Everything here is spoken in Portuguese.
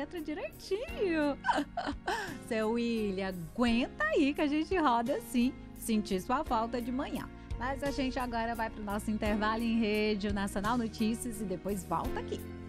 letra direitinho. Seu William, aguenta aí que a gente roda sim. Senti sua falta de manhã. Mas a gente agora vai pro nosso intervalo em Rede Nacional Notícias e depois volta aqui.